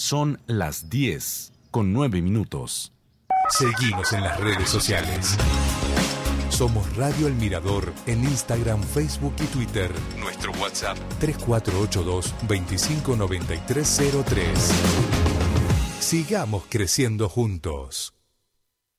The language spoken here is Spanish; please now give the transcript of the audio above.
Son las 10:09. Seguinos en las redes sociales. Somos Radio El Mirador en Instagram, Facebook y Twitter. Nuestro WhatsApp 3482-259303. Sigamos creciendo juntos.